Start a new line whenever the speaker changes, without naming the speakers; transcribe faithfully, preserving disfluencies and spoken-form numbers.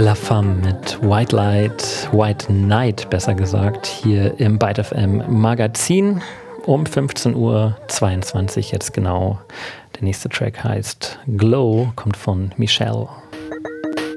La Femme mit White Light, White Night besser gesagt, hier im Byte F M Magazin um fünfzehn Uhr zweiundzwanzig jetzt genau. Der nächste Track heißt Glow, kommt von Michelle.